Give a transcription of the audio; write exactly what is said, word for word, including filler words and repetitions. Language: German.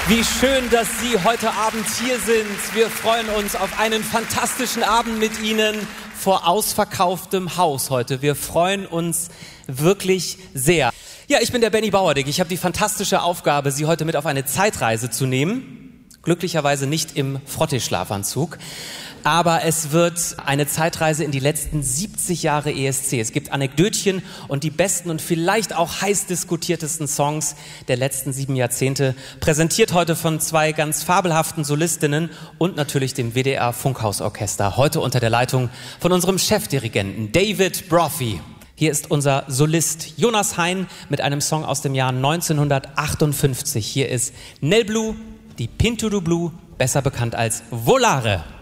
Wie schön, dass Sie heute Abend hier sind. Wir freuen uns auf einen fantastischen Abend mit Ihnen vor ausverkauftem Haus heute. Wir freuen uns wirklich sehr. Ja, ich bin der Benny Bauerdick. Ich habe die fantastische Aufgabe, Sie heute mit auf eine Zeitreise zu nehmen. Glücklicherweise nicht im Frottee-Schlafanzug. Aber es wird eine Zeitreise in die letzten siebzig Jahre E S C. Es gibt Anekdötchen und die besten und vielleicht auch heiß diskutiertesten Songs der letzten sieben Jahrzehnte. Präsentiert heute von zwei ganz fabelhaften Solistinnen und natürlich dem W D R Funkhausorchester. Heute unter der Leitung von unserem Chefdirigenten David Brophy. Hier ist unser Solist Jonas Hein mit einem Song aus dem Jahr neunzehnhundertachtundfünfzig. Hier ist Nel Blue, die Pinto du Blue, besser bekannt als Volare.